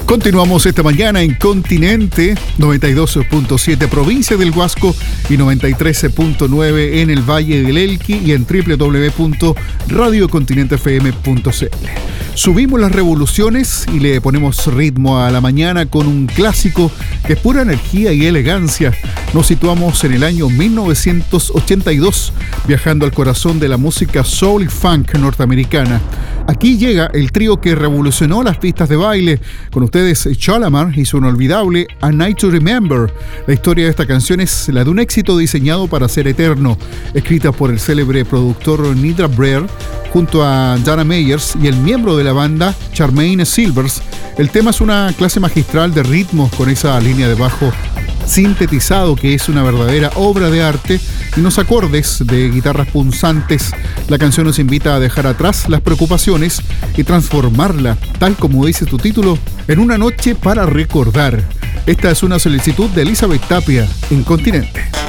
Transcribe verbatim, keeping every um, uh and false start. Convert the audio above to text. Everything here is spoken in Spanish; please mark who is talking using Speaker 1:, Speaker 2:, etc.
Speaker 1: Continuamos esta mañana en Continente, noventa y dos punto siete provincia del Huasco y noventa y tres punto nueve en el Valle del Elqui y en doble u doble u doble u punto radio continente f m punto c l. Subimos las revoluciones y le ponemos ritmo a la mañana con un clásico que es pura energía y elegancia. Nos situamos en el año mil novecientos ochenta y dos, viajando al corazón de la música soul y funk norteamericana. Aquí llega el trío que revolucionó las pistas de baile. Con ustedes, Shalamar y su inolvidable A Night to Remember. La historia de esta canción es la de un éxito diseñado para ser eterno, escrita por el célebre productor Nidra Breer junto a Dana Meyers y el miembro de la banda Charmaine Silvers. El tema es una clase magistral de ritmos con esa línea de bajo sintetizado que es una verdadera obra de arte y unos acordes de guitarras punzantes. La canción nos invita a dejar atrás las preocupaciones y transformarla, tal como dice tu título, en una noche para recordar. Esta es una solicitud de Elizabeth Tapia en Continente.